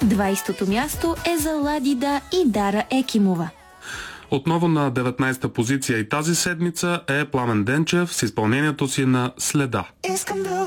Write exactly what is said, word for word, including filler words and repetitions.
двайсетото място е за Ладида и Дара Екимова. Отново на деветнайсета позиция и тази седмица е Пламен Денчев с изпълнението си на Следа. Искам да